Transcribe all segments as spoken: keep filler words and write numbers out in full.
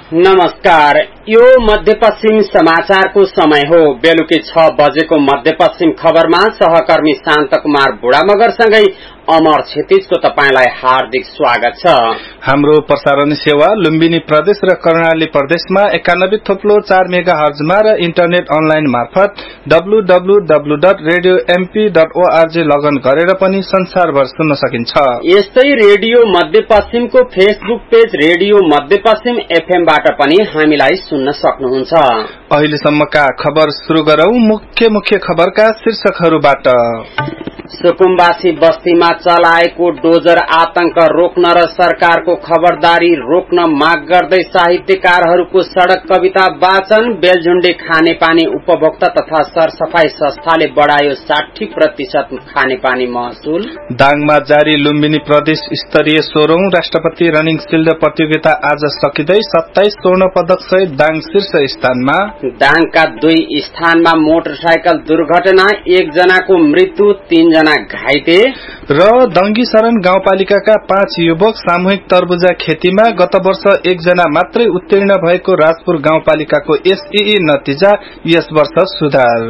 नमस्कार, यो मध्यपश्चिम समाचारको समय हो। बेलुकी छ बजेको मध्यपश्चिम खबरमा सहकर्मी शान्त कुमार बुढामगरसँगै अमर क्षितिजको तपाईंलाई हार्दिक स्वागत छ। हाम्रो प्रसारण सेवा लुम्बिनी प्रदेश र कर्णाली प्रदेशमा एकानब्बे थोप्लो चार मेगा हर्जमा र इन्टरनेट अनलाइन मार्फत W W W dot radio MP dot ORG लगन गरेर पनि संसारभर सुन्न सकिन्छ। यस्तै रेडियो मध्यपश्चिमको फेसबुक पेज रेडियो मध्यपश्चिम एफएमबाट पनि हामीलाई सुन्न सक्नुहुन्छ। अहिलेसम्मका खबर सुरु गरौं। मुख्य मुख्य खबरका शीर्षकहरूबाट। सुकुम्बासी बस्तीमा चलाएको डोजर आतंक रोक्न र सरकारको खबरदारी रोक्न माग गर्दै साहित्यकारहरूको सड़क कविता वाचन। बेलझुण्डी खानेपानी उपभोक्ता तथा सरसफाई संस्थाले बढ़ायो साठी प्रतिशत खानेपानी महसुल। दाङमा जारी लुम्बिनी प्रदेश स्तरीय सोह्रौं राष्ट्रपति रनिङ शिल्ड प्रतियोगिता आज सकिँदै सत्ताइस स्वर्ण पदक सहित दाङ शीर्ष स्थानमा। दाङका दुई स्थानमा मोटरसाइकल दुर्घटना, एक जनाको मृत्यु, तीन जना घाइते। र दंगी शरण गाउँपालिकाका पाँच युवक सामूहिक तरबुजा खेतीमा गत वर्ष एकजना मात्रै उत्तीर्ण भएको राजपुर गाउँपालिकाको एसईई नतिजा, यस वर्ष सुधार।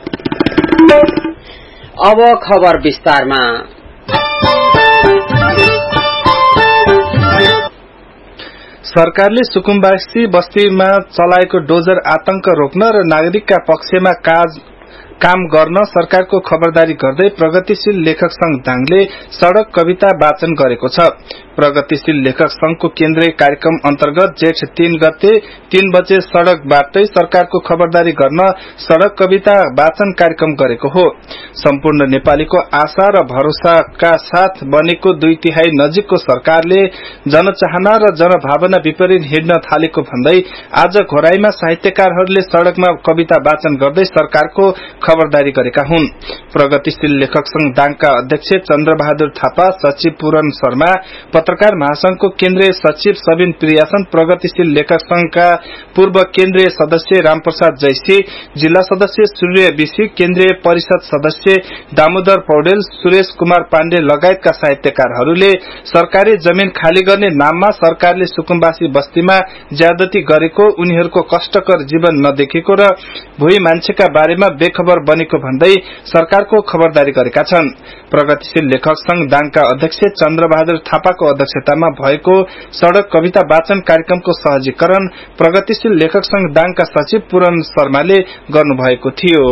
अब खबर विस्तारमा। सरकारले सुकुम्बासी बस्तीमा चलाएको डोजर आतंक रोक्न र नागरिकका पक्षमा काज काम गर्न सरकारको खबरदारी गर्दै प्रगतिशील लेखक संघ दाङले सड़क कविता वाचन गरेको छ। प्रगतिशील लेखक संघको केन्द्रीय कार्यक्रम अन्तर्गत जेठ तीन गते तीन बजे सड़कबाटै सरकारको खबरदारी गर्न सड़क कविता वाचन कार्यक्रम गरेको हो। सम्पूर्ण नेपालीको आशा र भरोसाका साथ बनेको दुई तिहाई नजिकको सरकारले जनचाहना र जनभावना विपरीत हिँड्न थालेको भन्दै आज घोराईमा साहित्यकारहरूले सड़कमा कविता वाचन गर्दै सरकारको खबरदारी गरेका हुन्। प्रगतिशील लेखक संघ दाङका अध्यक्ष चन्द्रबहादुर थापा, सचिव पूरन शर्मा, पत्रकार महासंघको केन्द्रीय सचिव सबिन प्रियासन, प्रगतिशील लेखक संघका पूर्व केन्द्रीय सदस्य रामप्रसाद जैसी, जिल्ला सदस्य सूर्य विशी, केन्द्रीय परिषद सदस्य दामोदर पौडेल, सुरेश कुमार पाण्डे लगायतका साहित्यकारहरूले सरकारी जमीन खाली गर्ने नाममा सरकारले सुकुम्बासी बस्तीमा ज्यादती गरेको, उनीहरूको कष्टकर जीवन नदेखेको र भूई मान्छेका बारेमा बेखबर बनेको भन्दै सरकारको खबरदारी गरेका छन्। प्रगतिशील लेखक संघ दाङका अध्यक्ष चन्द्रबहादुर थापाको अध्यक्षतामा भएको सड़क कविता वाचन कार्यक्रमको सहजीकरण प्रगतिशील लेखक संघ दाङका सचिव पूरन शर्माले गर्नुभएको थियो।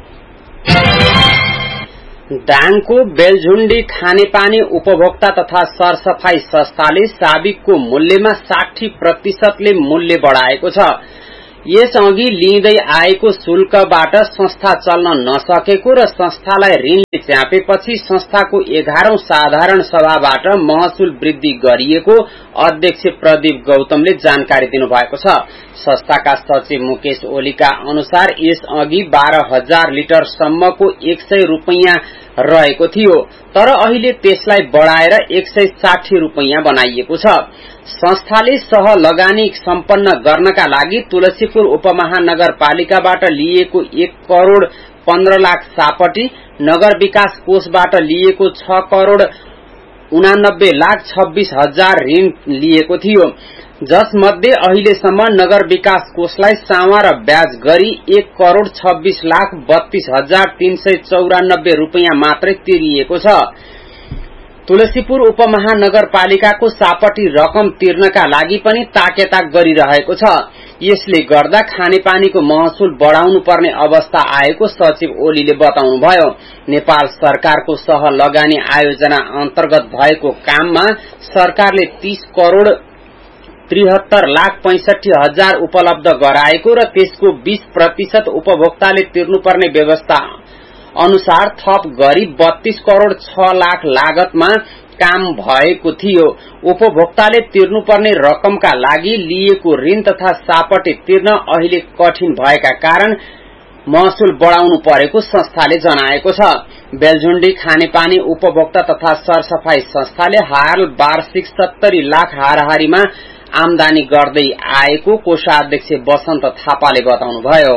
दाङको बेलझुण्डी खानेपानी उपभोक्ता तथा सरसफाई संस्थाले साबिकको मूल्यमा साठी प्रतिशतले मूल्य बढ़ाएको छ। यसअघि लिँदै आएको शुल्कबाट संस्था चल्न नसकेको र संस्थालाई ऋणले च्यापेपछि संस्थाको एघारौं साधारण सभाबाट महसुल वृद्धि गरिएको अध्यक्ष प्रदीप गौतमले जानकारी दिनुभएको छ। संस्थाका सचिव मुकेश ओलीका अनुसार यसअघि बाह्र हजार लिटर सम्मको एक सय रूपैयाँ रहेको थियो, तर अहिले त्यसलाई बढ़ाएर एक सय साठी रूपैयाँ बनाइएको छ। संस्थाले सह लगानी सम्पन्न गर्नका लागि तुलसीपुर उपमहानगरपालिकाबाट लिएको एक करोड़ पन्ध्र लाख सापटी, नगर विकास कोषबाट लिएको छ करोड़ उनानब्बे लाख छब्बीस हजार ऋण लिएको थियो, जसमध्ये अहिलेसम्म नगर विकास कोषलाई सामा र ब्याज गरी एक करोड़ छब्बीस लाख बत्तीस हजार तीन सय चौरानब्बे रूपैयाँ मात्रै तिरिएको छ। तुलसीपुर उपमहानगरपालिकाको सापटी रकम तिर्नका लागि पनि ताकेताक गरिरहेको छ। यसले गर्दा खानेपानीको महसुल बढ़ाउनु पर्ने अवस्था आएको सचिव ओलीले बताउनुभयो। नेपाल सरकारको सह लगानी आयोजना अन्तर्गत भएको काममा सरकारले तीस करोड़ त्रिहत्तर लाख पैंसठी हजार उपलब्ध गराएको र त्यसको बीस प्रतिशत उपभोक्ताले तिर्नुपर्ने व्यवस्था अनुसार थप गरी बत्तीस करोड़ छ लाख लागतमा काम भएको थियो। उपभोक्ताले तिर्नुपर्ने रकमका लागि लिएको ऋण तथा सापटे तिर्न अहिले कठिन भएका कारण महसुल बढ़ाउनु परेको संस्थाले जनाएको छ। बेलझुण्डी खानेपानी उपभोक्ता तथा सरसफाई संस्थाले हाल वार्षिक सत्तरी लाख हाराहारीमा आमदानी गर्दै आएको कोषाध्यक्ष वसन्त थापाले बताउनुभयो।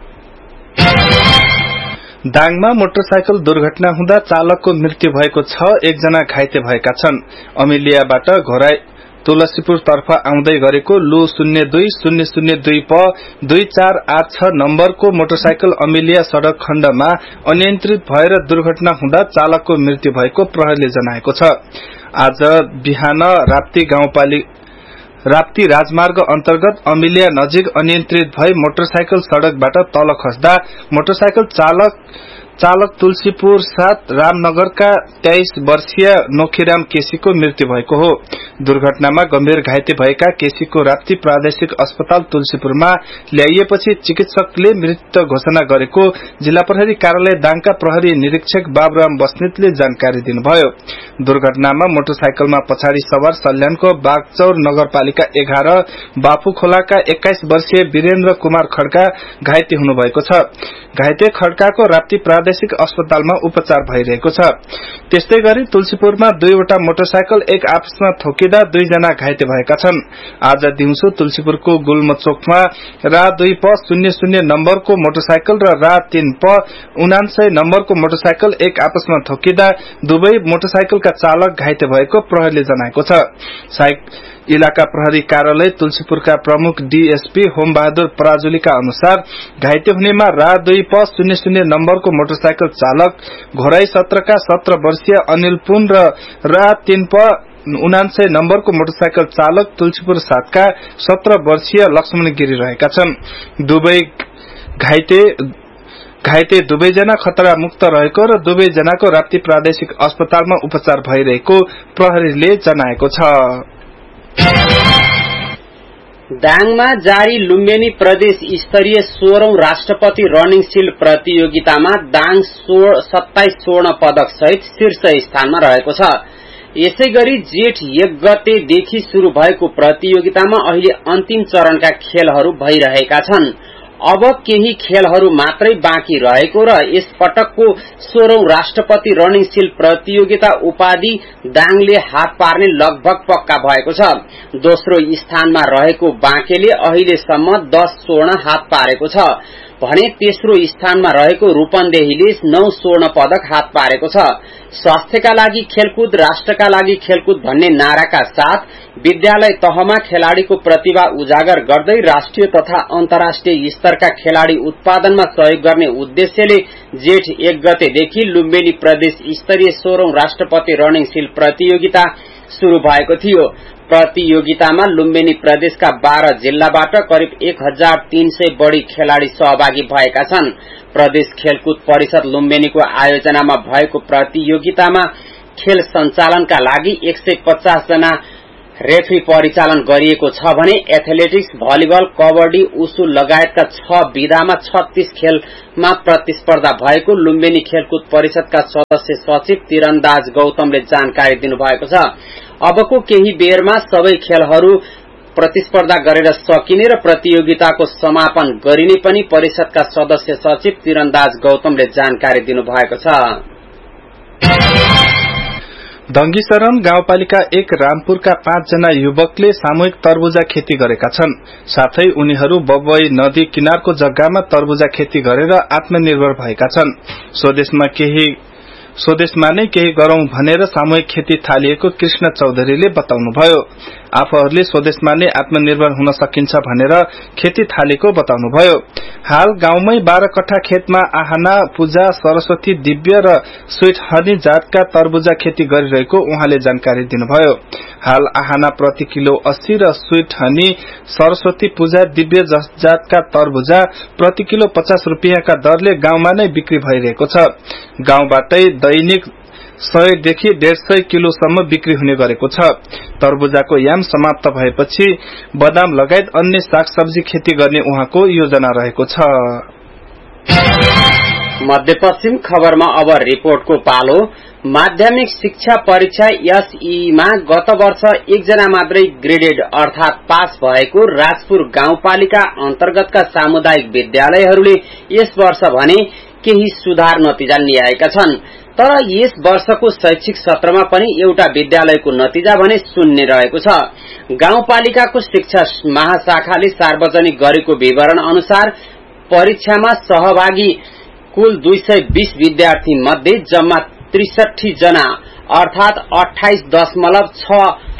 दाङमा मोटरसाइकल दुर्घटना हुँदा चालकको मृत्यु भएको छ, एकजना घाइते भएका छन्। अमिलियाबाट घोराई तुलसीपुर तर्फ आउँदै गरेको लु शून्य दुई शून्य शून्य दुई प दुई चार आठ छ नम्बरको मोटरसाइकल अमिलिया सड़क खण्डमा अनियन्त्रित भएर दुर्घटना हुँदा चालकको मृत्यु भएको प्रहरीले जनाएको छ। आज बिहान राप्ती गाउँपालिका राप्ती राजमार्ग अन्तर्गत अमिलिया नजिक अनियन्त्रित भई मोटरसाइकल सड़कबाट तल खस्दा मोटरसाइकल चालक चालक तुलसीपुर सात रामनगरका तेइस वर्षीय नोखीराम केसीको मृत्यु भएको हो। दुर्घटनामा गम्भीर घाइते भएका केसीको राप्ती प्रादेशिक अस्पताल तुलसीपुरमा ल्याइएपछि चिकित्सकले मृत घोषणा गरेको जिल्ला प्रहरी कार्यालय दाङका प्रहरी निरीक्षक बाबुराम बस्नेतले जानकारी दिनुभयो। दुर्घटनामा मोटरसाइकलमा पछाडि सवार सल्यानको बागचौर नगरपालिका एघार बाफुखोलाका एक्काइस वर्षीय वीरेन्द्र कुमार खड्का घाइते हुनुभएको छ। घाइते खड्काको राप्ती प्रादेशिक अस्पतालमा उपचार भइरहेको छ। त्यस्तै गरी तुलसीपुरमा दुईवटा मोटरसाइकल एक आपसमा ठोकिँदा दुईजना घाइते भएका छन्। आज दिउँसो तुलसीपुरको गुल्म चोकमा रा दुई प शून्य शून्य नम्बरको मोटरसाइकल र रा तीन प उनान्सय नम्बरको मोटरसाइकल एक आपसमा ठोकिँदा दुवै मोटरसाइकलका चालक घाइते भएको प्रहरीले जनाएको छ। इलाका प्रहरी कार्यालय तुलसीपुरका प्रमुख डीएसपी होम बहादुर पराजुलीका अनुसार घाइते हुनेमा रा दुई प शून्य शून्य नम्बरको मोटरसाइकल चालक घोराई सत्रका सत्र वर्षीय अनिल पुन र रा तीन प उनान्सय नम्बरको मोटरसाइकल चालक तुलसीपुर सातका सत्र वर्षीय लक्ष्मण गिरी रहेका छन्। दुवै घाइते घाइते दुवैजना खतरा मुक्त रहेको र दुवैजनाको राप्ती प्रादेशिक अस्पतालमा उपचार भइरहेको प्रहरीले जनाएको छ। दाङमा जारी लुम्बिनी प्रदेश स्तरीय सोह्रौं राष्ट्रपति रनिङ शील्ड प्रतियोगितामा दाङ सत्ताइस स्वर्ण पदक सहित शीर्ष स्थानमा रहेको छ। यसैगरी जेठ एक गतेदेखि शुरू भएको प्रतियोगितामा अहिले अन्तिम चरणका खेलहरू भइरहेका छन्। अब केही खेलहरू मात्रै बाँकी रहेको र यस पटकको सोह्रौं राष्ट्रपति रनिङ शील्ड प्रतियोगिता उपाधि दाङले हात पार्ने लगभग पक्का भएको छ। दोस्रो स्थानमा रहेको बाँकेले अहिलेसम्म दस स्वर्ण हात पारेको छ भने तेस्रो स्थानमा रहेको रूपन्देहीले नौ स्वर्ण पदक हात पारेको छ। स्वास्थ्यका लागि खेलकुद, राष्ट्रका लागि खेलकुद भन्ने नाराका साथ विद्यालय तहमा खेलाड़ीको प्रतिभा उजागर गर्दै राष्ट्रिय तथा अन्तर्राष्ट्रिय स्तरका खेलाड़ी उत्पादनमा सहयोग गर्ने उद्देश्यले जेठ एक गतेदेखि लुम्बिनी प्रदेश स्तरीय सोह्रौं राष्ट्रपति रनिङ शील्ड प्रतियोगिता शुरू भएको थियो। प्रतियोगितामा लुम्बिनी प्रदेशका बाह्र जिल्लाबाट करिब एक हजार तीन सय बढ़ी खेलाड़ी सहभागी भएका छन्। प्रदेश खेलकुद परिषद लुम्बिनीको आयोजनामा भएको प्रतियोगितामा खेल सञ्चालनका लागि एक सय पचास जना रेफ्री परिचालन गरिएको छ भने एथलेटिक्स, भलिबल, कबड्डी, उसु लगायतका छ विधामा छत्तीस खेलमा प्रतिस्पर्धा भएको लुम्बिनी खेलकुद परिषदका सदस्य सचिव तीरन्दाज गौतमले जानकारी दिनुभएको छ। अबको केही बेरमा सबै खेलहरू प्रतिस्पर्धा गरेर सकिने र प्रतियोगिताको समापन गरिने पनि परिषदका सदस्य सचिव तीरन्दाज गौतमले जानकारी दिनुभएको छ। दंगीशरण गाउँपालिका एक रामपुरका पाँचजना युवकले सामूहिक तरबुजा खेती गरेका छन्। साथै उनीहरू बबई नदी किनारको जग्गामा तरबुजा खेती गरेर आत्मनिर्भर भएका छन्। स्वदेशमा केही स्वदेशमा नै केही गरौं भनेर सामूहिक खेती थालिएको कृष्ण चौधरीले बताउनुभयो। आफूहरूले स्वदेशमा नै आत्मनिर्भर हुन सकिन्छ भनेर खेती थालेको बताउनुभयो। हाल गाउँमै बाह्र कट्ठा खेतमा आहना, पूजा, सरस्वती, दिव्य र स्वीट हनी जातका तरबुजा खेती गरिरहेको उहाँले जानकारी दिनुभयो। हाल आहना प्रति किलो अस्सी र स्वीट हनी, सरस्वती, पूजा, दिव्य जातका तरबुजा प्रति किलो पचास रुपियाँका दरले गाउँमा नै बिक्री भइरहेको छ। गाउँबाटै दैनिक सय देखि डेढ़ सय किलोसम्म बिक्री हुने गरेको छ। तरबुजाको याम समाप्त भएपछि बदाम लगायत अन्य सागसब्जी खेती गर्ने उहाँको योजना रहेको छ। मध्यपश्चिम खबरमा अब रिपोर्टको पालो। माध्यमिक शिक्षा परीक्षा एसईमा गत वर्ष एकजना मात्रै ग्रेडेड अर्थात पास भएको राजपुर गाउँपालिका अन्तर्गतका सामुदायिक विद्यालयहरूले यस वर्ष भने केही सुधार नतिजा ल्याएका छन्। तर यस वर्षको शैक्षिक सत्रमा पनि एउटा विद्यालयको नतिजा भने शून्य रहेको छ। गाउँपालिकाको शिक्षा महाशाखाले सार्वजनिक गरेको विवरण अनुसार परीक्षामा सहभागी कुल दुई सय बीस विद्यार्थी मध्ये जम्मा त्रिसठी जना अर्थात अठाइस दशमलव छ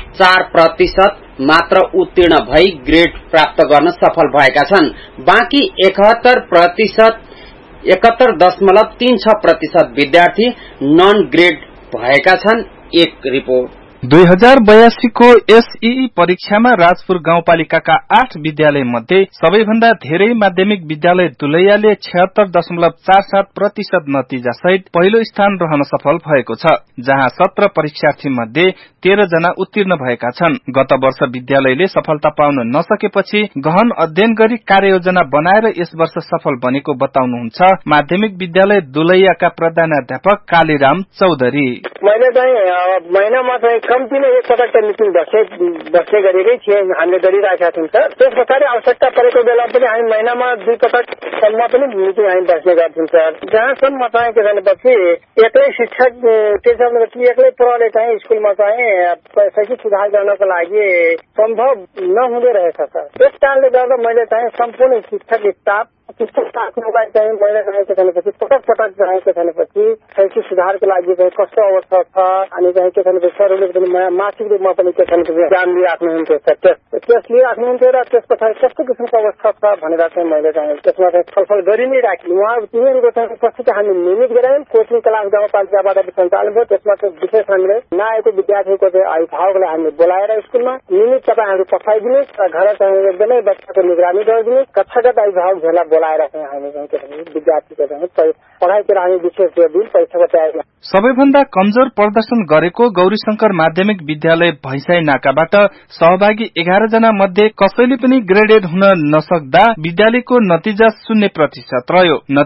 चार प्रतिशत मात्र उत्तीर्ण भई ग्रेड प्राप्त गर्न सफल भएका छन्। बाँकी एकहत्तर प्रतिशत एकहत्तर दशमलव तीन छ प्रतिशत विद्यार्थी नन ग्रेड भएका छन्। एक रिपोर्ट। दुई हजार बयासी को एसईई परीक्षामा राजपुर गाउँपालिकाका आठ विद्यालय मध्ये सबैभन्दा धेरै माध्यमिक विद्यालय दुलैयाले छिहत्तर दशमलव चार सात प्रतिशत नतिजा सहित पहिलो स्थान रहन सफल भएको छ, जहाँ सत्र परीक्षार्थी मध्ये तेह्र जना उत्तीर्ण भएका छन्। गत वर्ष विद्यालयले सफलता पाउन नसकेपछि गहन अध्ययन गरी कार्ययोजना बनाएर यस वर्ष सफल बनेको बताउनुहुन्छ माध्यमिक विद्यालय दुलैयाका प्रधानाध्यापक कालीराम चौधरी। मैले चाहिँ महिनामा चाहिँ कम्तीमा एक पटक त मिटिङ बस्ने बस्ने गरेकै थिए, हामीले गरिरहेका थियौँ सर। त्यस पछाडि आवश्यकता परेको बेला पनि हामी महिनामा दुई पटकसम्म पनि मिटिङ हामी बस्ने गर्थ्यौँ सर। जहाँसम्म चाहिँ के भनेपछि एक्लै शिक्षक के छ भनेपछि एक्लै प्रहले चाहिँ स्कुलमा चाहिँ शैक्षिक सुधार गर्नको लागि सम्भव नहुँदो रहेछ सर। त्यस कारणले गर्दा मैले चाहिँ सम्पूर्ण शिक्षक स्टाफ शिक्षकलाई चाहिँ मैले चाहेको भनेपछि पटक पटक चाहेको भनेपछि शैक्षिक सुधारको लागि चाहिँ कस्तो अवस्था छ अनि चाहिँ के भनेपछि सरहरूले पनि मासिक रूपमा पनि के भनेपछि ध्यान दिइराख्नुहुन्थ्यो सर। त्यस लिइराख्नुहुन्थ्यो र त्यस पछाडि कस्तो किसिमको अवस्था छ भनेर चाहिँ मैले चाहिँ त्यसमा चाहिँ छलफल गरि नै राखेँ। उहाँ तिनीहरूको चाहिँ उपस्थिति हामी नियमित गरायौँ। कोचिङ क्लास गाउँपालिकाबाट सञ्चालन भयो। त्यसमा चाहिँ विशेष हामीले नआएको विद्यार्थीको चाहिँ अभिभावकलाई हामीले बोलाएर स्कुलमा नियमित तपाईँहरू पठाइदिनु र घर चाहिँ एकदमै बच्चाको निगरानी गरिदिनु। कक्षागत अभिभावक भेला बोलाएर चाहिँ हामी चाहिँ के भन्छ विद्यार्थीको चाहिँ पढाइतिर हामी विशेष जोड दिउँ परीक्षाको तयारीमा। सबैभन्दा कमजोर प्रदर्शन गरेको गौरीशंकर माध्यमिक विद्यालय भैंसाई नाकाबाट सहभागी एघार जना मध्ये कसैले पनि ग्रेडेड हुन नसक्दा विद्यालयको नतिजा शून्य प्रतिशत रह्यो।